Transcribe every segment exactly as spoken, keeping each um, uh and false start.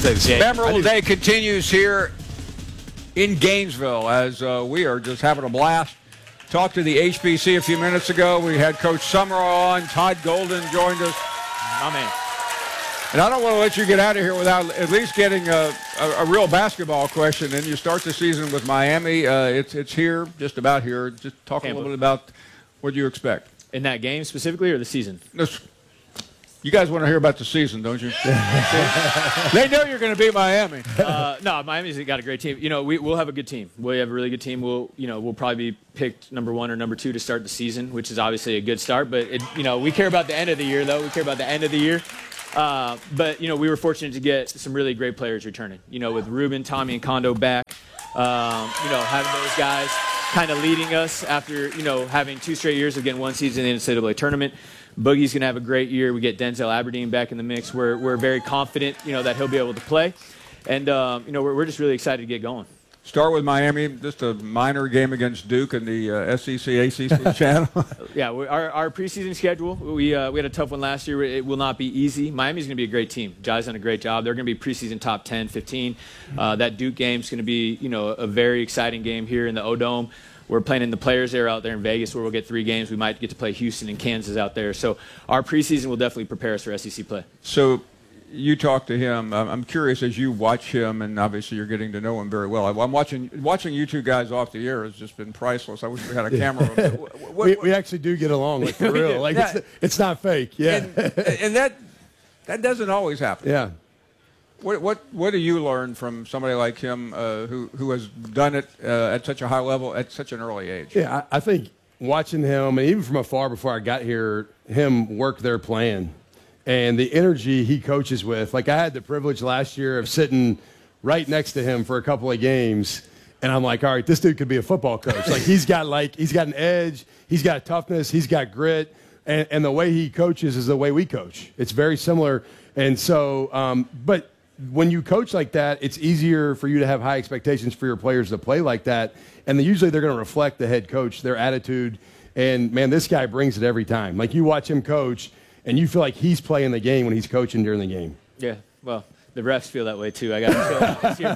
stay the same. Memorable Day continues here in Gainesville as uh, we are just having a blast. Talked to the H B C a few minutes ago. We had Coach Summerall on. Todd Golden joined us. My man. And I don't want to let you get out of here without at least getting a, a, a real basketball question. And you start the season with Miami. Uh, it's it's here, just about here. Just talk a little bit about what you expect. In that game specifically or the season? This, you guys want to hear about the season, don't you? They know you're going to beat Miami. Uh, no, Miami's got a great team. You know, we, we'll have a good team. We have a really good team. We'll, you know, we'll probably be picked number one or number two to start the season, which is obviously a good start. But, it, you know, we care about the end of the year, though. We care about the end of the year. Uh, but, you know, we were fortunate to get some really great players returning. You know, with Ruben, Tommy, and Kondo back, um, you know, having those guys kind of leading us after, you know, having two straight years of getting one season in the N C double A tournament. Boogie's going to have a great year. We get Denzel Aberdeen back in the mix. We're, we're very confident, you know, that he'll be able to play. And, um, you know, we're, we're just really excited to get going. Start with Miami, just a minor game against Duke in the uh, S E C, A C C channel. Yeah, we, our, our preseason schedule, we, uh, we had a tough one last year. It will not be easy. Miami's going to be a great team. Jai's done a great job. They're going to be preseason top ten, fifteen. Uh, that Duke game's going to be, you know, a very exciting game here in the O-Dome. We're playing in the Players Era out there in Vegas where we'll get three games. We might get to play Houston and Kansas out there. So our preseason will definitely prepare us for S E C play. So you talk to him. I'm curious as you watch him, and obviously you're getting to know him very well. I'm watching watching you two guys off the air has just been priceless. I wish we had a camera. what, what, we, we actually do get along, like for real. Like yeah. it's, it's not fake. Yeah, and, and that that doesn't always happen. Yeah. What what what do you learn from somebody like him uh, who who has done it uh, at such a high level at such an early age? Yeah, I, I think watching him, and even from afar before I got here, him work their plan and the energy he coaches with. Like I had the privilege last year of sitting right next to him for a couple of games, and I'm like, all right, this dude could be a football coach. Like he's got like he's got an edge, he's got toughness, he's got grit, and, and the way he coaches is the way we coach. It's very similar, and so, um, but. When you coach like that, it's easier for you to have high expectations for your players to play like that. And usually they're going to reflect the head coach, their attitude. And, man, this guy brings it every time. Like, you watch him coach, and you feel like he's playing the game when he's coaching during the game. Yeah, well, the refs feel that way, too. I got to feel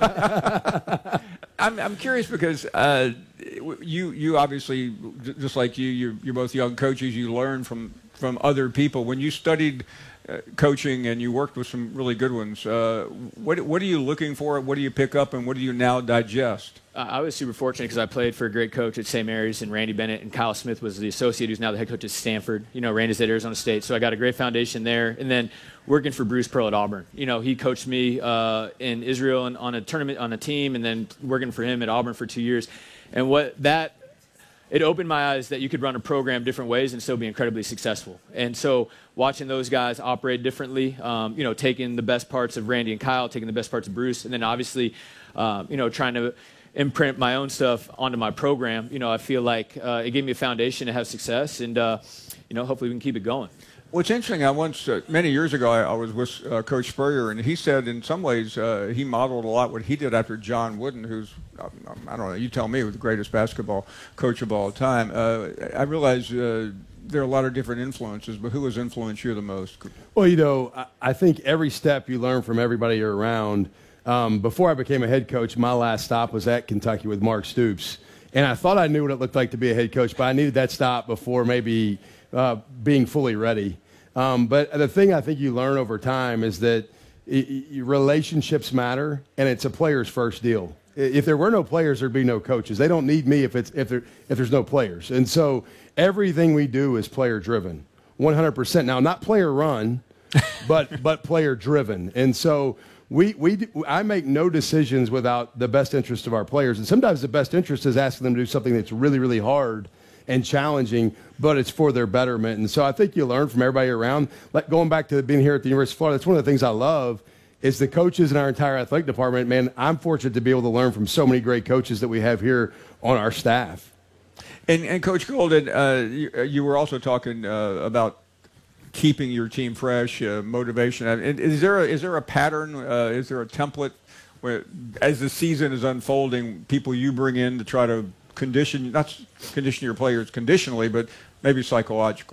that. I'm, I'm curious because uh, you you obviously, just like you, you're, you're both young coaches. You learn from, from other people. When you studied – Uh, coaching and you worked with some really good ones. Uh, what what are you looking for? What do you pick up and what do you now digest? Uh, I was super fortunate because I played for a great coach at Saint Mary's and Randy Bennett, and Kyle Smith was the associate who's now the head coach at Stanford. You know, Randy's at Arizona State, so I got a great foundation there. And then working for Bruce Pearl at Auburn. You know, he coached me uh, in Israel and on a tournament on a team, and then working for him at Auburn for two years. And what that it opened my eyes that you could run a program different ways and still be incredibly successful. And so watching those guys operate differently, um, you know, taking the best parts of Randy and Kyle, taking the best parts of Bruce, and then obviously, um, you know, trying to imprint my own stuff onto my program. You know, I feel like uh, it gave me a foundation to have success, and, uh, you know, hopefully we can keep it going. What's interesting, I once, uh, many years ago, I, I was with uh, Coach Spurrier, and he said in some ways uh, he modeled a lot what he did after John Wooden, who's, um, I don't know, you tell me, was the greatest basketball coach of all time. Uh, I realize uh, there are a lot of different influences, but who has influenced you the most? Well, you know, I, I think every step you learn from everybody you're around. Um, before I became a head coach, my last stop was at Kentucky with Mark Stoops. And I thought I knew what it looked like to be a head coach, but I needed that stop before maybe uh, being fully ready. Um, but the thing I think you learn over time is that it, it, relationships matter, and it's a player's first deal. If there were no players, there'd be no coaches. They don't need me if it's if there if there's no players. And so everything we do is player driven, one hundred percent. Now, not player run, but but player driven. And so we we I make no decisions without the best interest of our players. And sometimes the best interest is asking them to do something that's really really hard and challenging, but it's for their betterment. And so I think you learn from everybody around. Like going back to being here at the University of Florida, that's one of the things I love is the coaches in our entire athletic department. Man, I'm fortunate to be able to learn from so many great coaches that we have here on our staff. And, and Coach Golden, uh, you, you were also talking uh, about keeping your team fresh, uh, motivation. And is there a, is there a pattern? Uh, is there a template where, as the season is unfolding, people you bring in to try to condition, not condition your players conditionally, but maybe psychologically?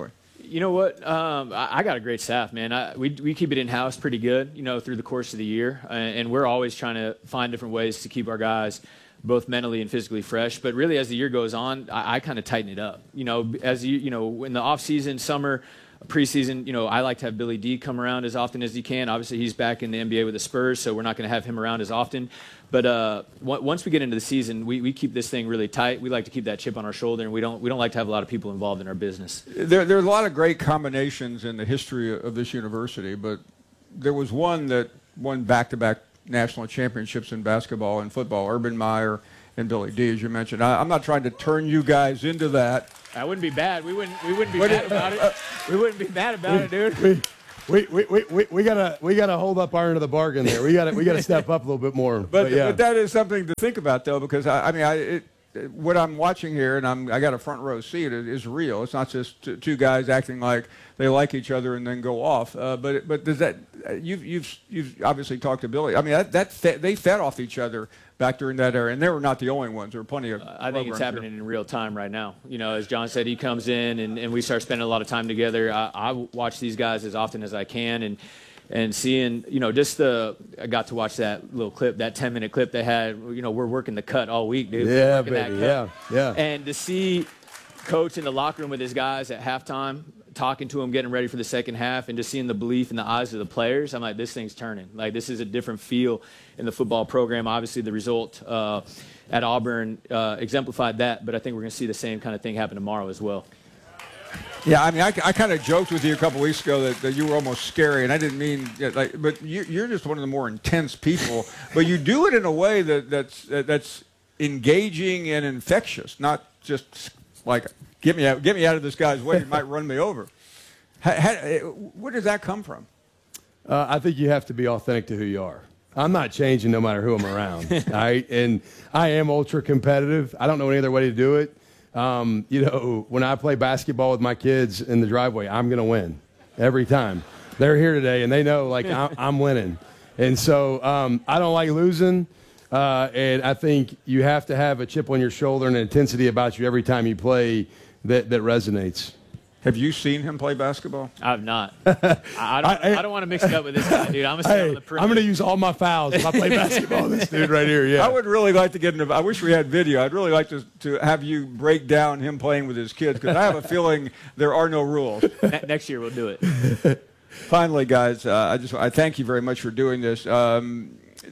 You know what? Um, I, I got a great staff, man. I, we we keep it in house pretty good, you know, through the course of the year, and, and we're always trying to find different ways to keep our guys both mentally and physically fresh. But really, as the year goes on, I, I kind of tighten it up. You know, as you you know, in the off season, summer, preseason, you know, I like to have Billy D come around as often as he can. Obviously, he's back in the N B A with the Spurs, so we're not going to have him around as often. But uh, w- once we get into the season, we, we keep this thing really tight. We like to keep that chip on our shoulder, and we don't we don't like to have a lot of people involved in our business. There, there are a lot of great combinations in the history of this university, but there was one that won back-to-back national championships in basketball and football, Urban Meyer and Billy D, as you mentioned. I, I'm not trying to turn you guys into that. That wouldn't be bad. We wouldn't we wouldn't be mad about it. We wouldn't be mad about it, dude. We, we, we, we, we, we gotta we gotta hold up our end of the bargain there. We gotta we gotta step up a little bit more. But, but, yeah. but that is something to think about, though, because I, I mean, I, it, what I'm watching here, and I'm I got a front row seat, is, is real. It's not just t- two guys acting like they like each other and then go off. Uh, but but does that you've you've you've obviously talked to Billy. I mean, that, that fe- they fed off each other back during that era, and they were not the only ones. There were plenty of. Uh, I think it's happening here. in real time right now. You know, as John said, he comes in and, and we start spending a lot of time together. I, I watch these guys as often as I can, and and seeing, you know, just the. I got to watch that little clip, that ten minute clip they had. You know, we're working the cut all week, dude. Yeah, baby. Yeah, yeah. And to see Coach in the locker room with his guys at halftime, talking to him, getting ready for the second half, and just seeing the belief in the eyes of the players, I'm like, this thing's turning. Like, this is a different feel in the football program. Obviously, the result uh, at Auburn uh, exemplified that, but I think we're going to see the same kind of thing happen tomorrow as well. Yeah, I mean, I, I kind of joked with you a couple weeks ago that, that you were almost scary, and I didn't mean, like, but you, you're just one of the more intense people. But you do it in a way that that's that's engaging and infectious, not just like get me out, get me out of this guy's way. He might run me over. How, how, where does that come from? Uh, I think you have to be authentic to who you are. I'm not changing no matter who I'm around. All right, and I am ultra competitive. I don't know any other way to do it. Um, you know, when I play basketball with my kids in the driveway, I'm going to win every time. They're here today, and they know, like, I'm, I'm winning. And so um, I don't like losing, uh, and I think you have to have a chip on your shoulder and an intensity about you every time you play that, that resonates. Have you seen him play basketball? I've not. I, I don't. I, I don't want to mix it up with this guy, dude. I'm gonna stay hey, on the perimeter. I'm going to use all my fouls if I play basketball with this dude right here. Yeah. I would really like to get into. I wish we had video. I'd really like to to have you break down him playing with his kids, because I have a feeling there are no rules. Ne- next year we'll do it. Finally, guys, uh, I just I thank you very much for doing this. Um,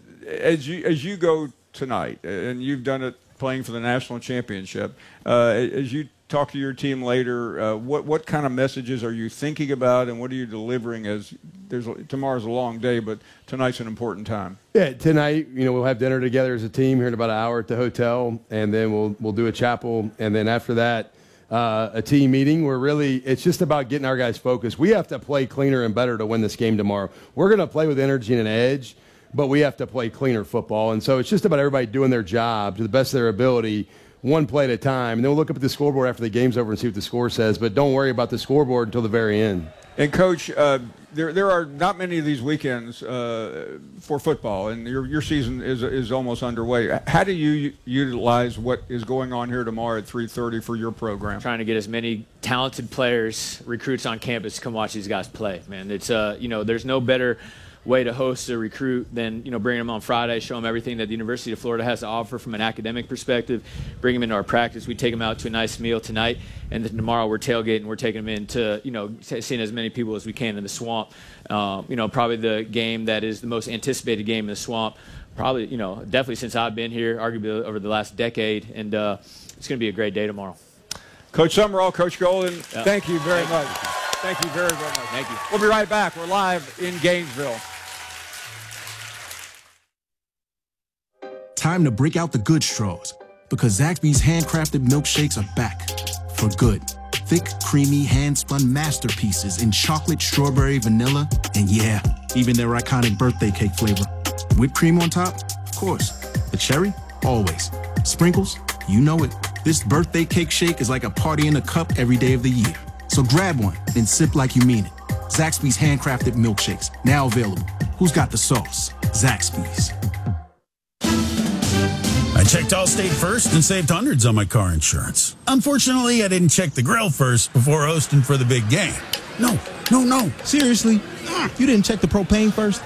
as you as you go tonight, and you've done it playing for the national championship, uh, as you talk to your team later, uh, what what kind of messages are you thinking about, and what are you delivering? As there's tomorrow's a long day, but tonight's an important time. Yeah, tonight, you know, we'll have dinner together as a team here in about an hour at the hotel, and then we'll we'll do a chapel, and then after that, uh, a team meeting where really it's just about getting our guys focused. We have to play cleaner and better to win this game tomorrow. We're going to play with energy and an edge, but we have to play cleaner football, and so it's just about everybody doing their job to the best of their ability, one play at a time. And then we'll look up at the scoreboard after the game's over and see what the score says, but don't worry about the scoreboard until the very end. And, Coach, uh, there there are not many of these weekends uh, for football, and your your season is is almost underway. How do you utilize what is going on here tomorrow at three thirty for your program? Trying to get as many talented players, recruits on campus to come watch these guys play, man. It's, uh, you know, there's no better way to host a recruit than, you know, bringing them on Friday, show them everything that the University of Florida has to offer from an academic perspective, bring them into our practice. We take them out to a nice meal tonight, and then tomorrow we're tailgating. We're taking them into, you know, seeing as many people as we can in the Swamp. Um, you know, probably the game that is the most anticipated game in the Swamp, probably, you know, definitely since I've been here, arguably over the last decade, and uh, it's going to be a great day tomorrow. Coach Summerall, Coach Golden, yeah. thank you very thank much. You. Thank you very, very much. Thank you. We'll be right back. We're live in Gainesville. Time to break out the good straws, because Zaxby's handcrafted milkshakes are back for good. Thick, creamy, hand-spun masterpieces in chocolate, strawberry, vanilla, and yeah, even their iconic birthday cake flavor. Whipped cream on top? Of course. The cherry? Always. Sprinkles? You know it. This birthday cake shake is like a party in a cup every day of the year. So grab one and sip like you mean it. Zaxby's handcrafted milkshakes, now available. Who's got the sauce? Zaxby's. A checked Allstate first and saved hundreds on my car insurance. Unfortunately, I didn't check the grill first before hosting for the big game. No, no, no. Seriously. You didn't check the propane first?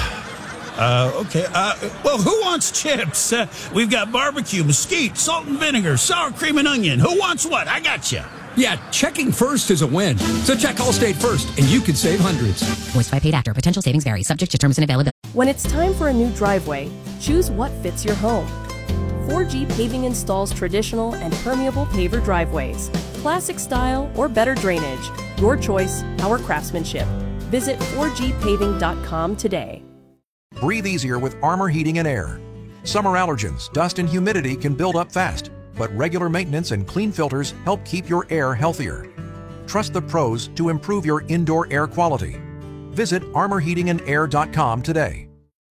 Uh, okay. Uh, well, who wants chips? Uh, we've got barbecue, mesquite, salt and vinegar, sour cream and onion. Who wants what? I got you. Yeah, checking first is a win. So check Allstate first, and you could save hundreds. Voiced by paid actor. Potential savings vary. Subject to terms and availability. When it's time for a new driveway, choose what fits your home. four G Paving installs traditional and permeable paver driveways, classic style or better drainage. Your choice, our craftsmanship. Visit four G paving dot com today. Breathe easier with Armor Heating and Air. Summer allergens, dust and humidity can build up fast, but regular maintenance and clean filters help keep your air healthier. Trust the pros to improve your indoor air quality. Visit armor heating and air dot com today.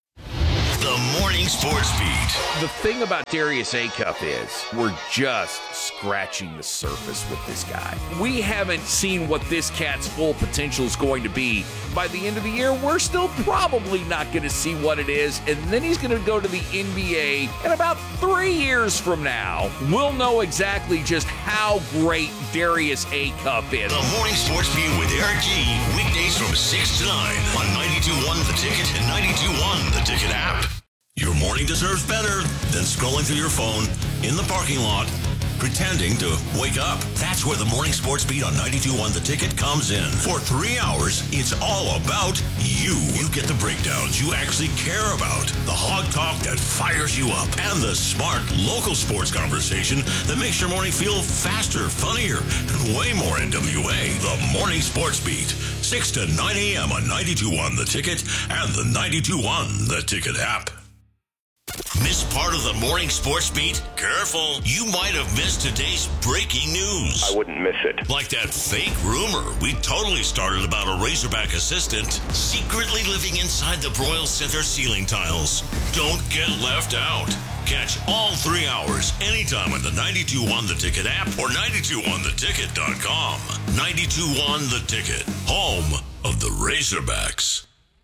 The Morning Sports Beat. The thing about Darius Acuff is we're just scratching the surface with this guy. We haven't seen what this cat's full potential is going to be. By the end of the year, we're still probably not going to see what it is, and then he's going to go to the N B A, and about three years from now, we'll know exactly just how great Darius Acuff is. The Morning Sports Beat with Eric G. Weekdays from six to nine on ninety-two point one The Ticket and ninety-two point one The Ticket app. Your morning deserves better than scrolling through your phone in the parking lot, pretending to wake up. That's where the Morning Sports Beat on ninety-two point one The Ticket comes in. For three hours, it's all about you. You get the breakdowns you actually care about, the hog talk that fires you up, and the smart local sports conversation that makes your morning feel faster, funnier, and way more N W A. The Morning Sports Beat, six to nine a.m. on ninety-two point one The Ticket and the ninety-two point one The Ticket app. Miss part of the Morning Sports Beat? Careful, you might have missed today's breaking news. I wouldn't miss it. Like that fake rumor we totally started about a Razorback assistant secretly living inside the Broyles Center ceiling tiles. Don't get left out. Catch all three hours anytime on the ninety-two point one The Ticket app or ninety-two point one the ticket dot com. ninety-two point one The Ticket, home of the Razorbacks.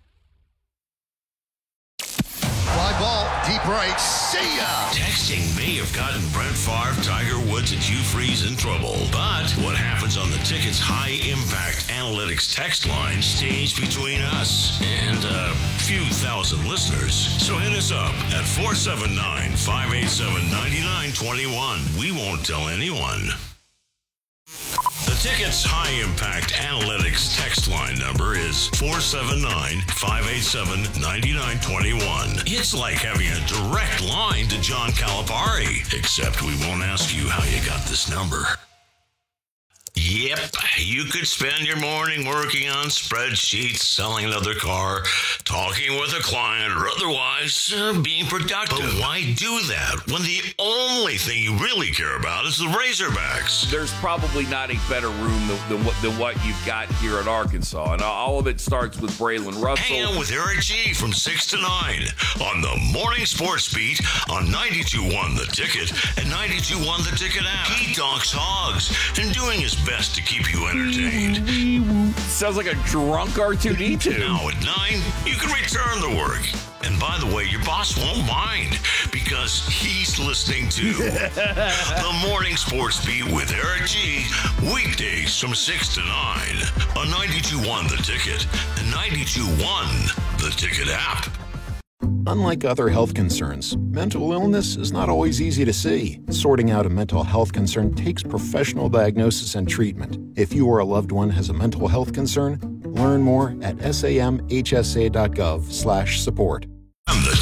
Fly ball, deep right, see ya! Texting may have gotten Brett Favre, Tiger Woods, and Hugh Freeze in trouble. But what happens on the Ticket's high-impact analytics text line stays between us and a few thousand listeners. So hit us up at four seven nine, five eight seven, nine nine two one. We won't tell anyone. The Ticket's high-impact analytics text line number is four seven nine, five eight seven, nine nine two one. It's like having a direct line to John Calipari, except we won't ask you how you got this number. Yep, you could spend your morning working on spreadsheets, selling another car, talking with a client, or otherwise uh, being productive. But why do that when the only thing you really care about is the Razorbacks? There's probably not a better room than, than, what, than what you've got here at Arkansas, and all of it starts with Braylon Russell. Hang out with Eric G. from six to nine on the Morning Sports Beat on ninety-two point one The Ticket and ninety-two point one The Ticket app. He talks hogs and doing his best to keep you entertained. Sounds like a drunk R two D two. Now at nine, you can return to work. And by the way, your boss won't mind because he's listening to the Morning Sports Beat with Eric G. Weekdays from six to nine on ninety-two point one The Ticket and ninety-two point one The Ticket app. Unlike other health concerns, mental illness is not always easy to see. Sorting out a mental health concern takes professional diagnosis and treatment. If you or a loved one has a mental health concern, learn more at samhsa.gov slash support. The